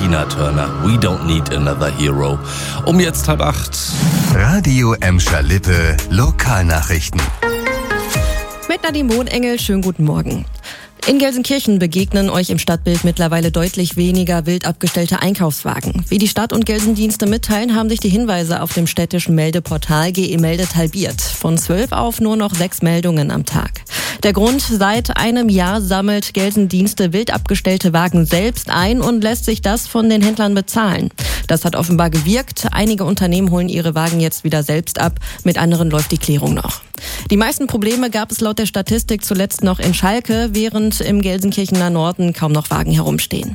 Tina Turner, We Don't Need Another Hero. Jetzt 7:30. Radio Emscher Lippe, Lokalnachrichten. Mit Nadine Bohnengel, schönen guten Morgen. In Gelsenkirchen begegnen euch im Stadtbild mittlerweile deutlich weniger wild abgestellte Einkaufswagen. Wie die Stadt und Gelsendienste mitteilen, haben sich die Hinweise auf dem städtischen Meldeportal GE Meldet halbiert. Von 12 auf nur noch 6 Meldungen am Tag. Der Grund: Seit einem Jahr sammelt Gelsendienste wild abgestellte Wagen selbst ein und lässt sich das von den Händlern bezahlen. Das hat offenbar gewirkt. Einige Unternehmen holen ihre Wagen jetzt wieder selbst ab. Mit anderen läuft die Klärung noch. Die meisten Probleme gab es laut der Statistik zuletzt noch in Schalke, während im Gelsenkirchener Norden kaum noch Wagen herumstehen.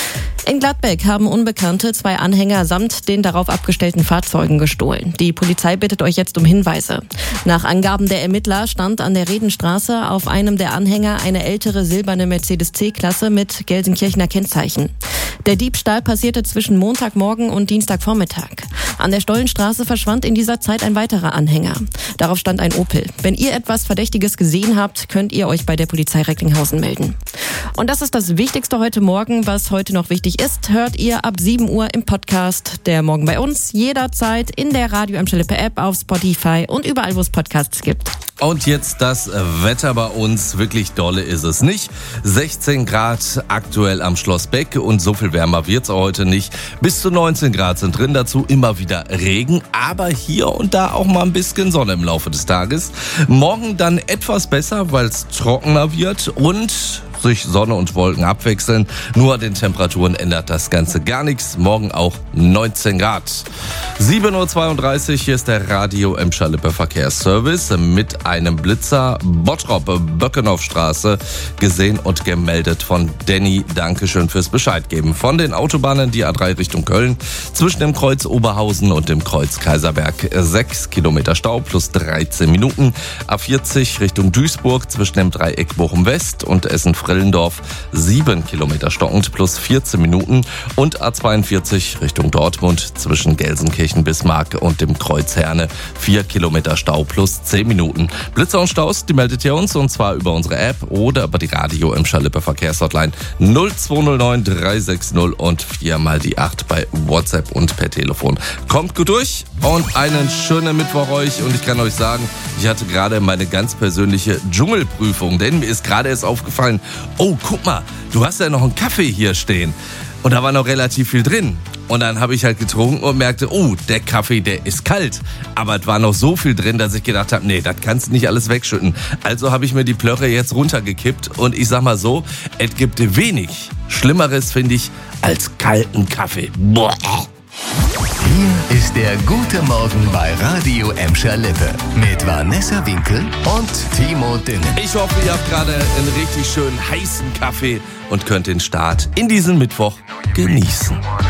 In Gladbeck haben Unbekannte 2 Anhänger samt den darauf abgestellten Fahrzeugen gestohlen. Die Polizei bittet euch jetzt um Hinweise. Nach Angaben der Ermittler stand an der Redenstraße auf einem der Anhänger eine ältere silberne Mercedes C-Klasse mit Gelsenkirchener Kennzeichen. Der Diebstahl passierte zwischen Montagmorgen und Dienstagvormittag. An der Stollenstraße verschwand in dieser Zeit ein weiterer Anhänger. Darauf stand ein Opel. Wenn ihr etwas Verdächtiges gesehen habt, könnt ihr euch bei der Polizei Recklinghausen melden. Und das ist das Wichtigste heute Morgen. Was heute noch wichtig ist, hört ihr ab 7 Uhr im Podcast Der Morgen bei uns. Jederzeit in der Radio Emscher Lippe App, auf Spotify und überall, wo es Podcasts gibt. Und jetzt das Wetter bei uns. Wirklich dolle ist es nicht. 16 Grad aktuell am Schloss Beck und so viel wärmer wird's heute nicht. Bis zu 19 Grad sind drin, dazu immer wieder Regen, aber hier und da auch mal ein bisschen Sonne im Laufe des Tages. Morgen dann etwas besser, weil es trockener wird und sich Sonne und Wolken abwechseln. Nur an den Temperaturen ändert das Ganze gar nichts. Morgen auch 19 Grad. 7:32 Uhr, hier ist der Radio Emscher Lippe Verkehrsservice mit einem Blitzer Bottrop-Böckenhoffstraße gesehen und gemeldet von Danny. Dankeschön fürs Bescheid geben. Von den Autobahnen die A3 Richtung Köln zwischen dem Kreuz Oberhausen und dem Kreuz Kaiserberg 6 Kilometer Stau plus 13 Minuten. A40 Richtung Duisburg zwischen dem Dreieck Bochum West und Essen-Frillendorf 7 Kilometer stockend plus 14 Minuten und A42 Richtung Dortmund zwischen Gelsenkirchen-Bismarck und dem Kreuz Herne 4 Kilometer Stau plus 10 Minuten. Blitzer und Staus, die meldet ihr uns und zwar über unsere App oder über die Radio Emscher Lippe Verkehrshotline 0209 360 und 4 mal die 8 bei WhatsApp und per Telefon. Kommt gut durch und einen schönen Mittwoch euch und ich kann euch sagen, ich hatte gerade meine ganz persönliche Dschungelprüfung, denn mir ist gerade erst aufgefallen, oh, guck mal, du hast ja noch einen Kaffee hier stehen. Und da war noch relativ viel drin. Und dann habe ich halt getrunken und merkte, oh, der Kaffee, der ist kalt. Aber es war noch so viel drin, dass ich gedacht habe, nee, das kannst du nicht alles wegschütten. Also habe ich mir die Plörre jetzt runtergekippt. Und ich sag mal so, es gibt wenig Schlimmeres, finde ich, als kalten Kaffee. Boah. Hier ist der Gute Morgen bei Radio Emscher Lippe mit Vanessa Winkel und Timo Düngen. Ich hoffe, ihr habt gerade einen richtig schönen heißen Kaffee und könnt den Start in diesen Mittwoch genießen.